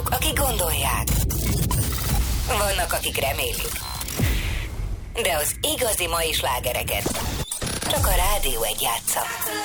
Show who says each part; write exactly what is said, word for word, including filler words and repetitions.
Speaker 1: azok, akik gondolják. Vannak, akik remélik. De az igazi mai slágereket csak a Rádió egy játsza.